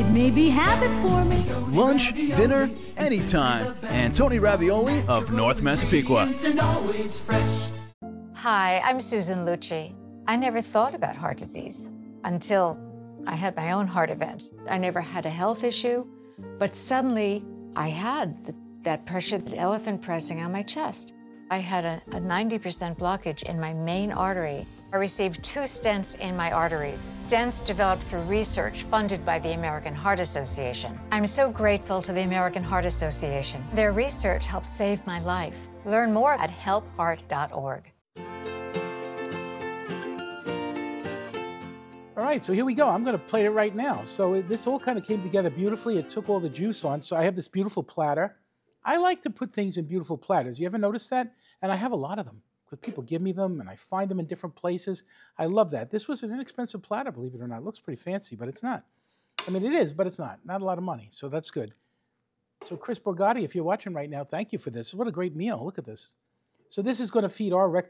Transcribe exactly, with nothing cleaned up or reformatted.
It may be habit forming. Lunch, dinner, anytime. Antoni Ravioli of North Massapequa. Hi, I'm Susan Lucci. I never thought about heart disease until I had my own heart event. I never had a health issue, but suddenly I had the, that pressure, that elephant pressing on my chest. I had a, a ninety percent blockage in my main artery. I received two stents in my arteries, stents developed through research funded by the American Heart Association. I'm so grateful to the American Heart Association. Their research helped save my life. Learn more at help heart dot org. All right, so here we go. I'm going to play it right now. So it, this all kind of came together beautifully. It took all the juice on. So I have this beautiful platter. I like to put things in beautiful platters. You ever notice that? And I have a lot of them because people give me them and I find them in different places. I love that. This was an inexpensive platter, believe it or not. It looks pretty fancy, but it's not. I mean, it is, but it's not. Not a lot of money, so that's good. So Chris Borgatti, if you're watching right now, thank you for this. What a great meal. Look at this. So this is going to feed our rector